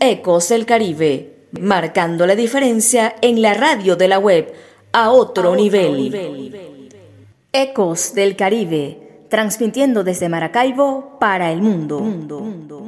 Ecos del Caribe, marcando la diferencia en la radio de la web a otro nivel. Ecos del Caribe, transmitiendo desde Maracaibo para el mundo.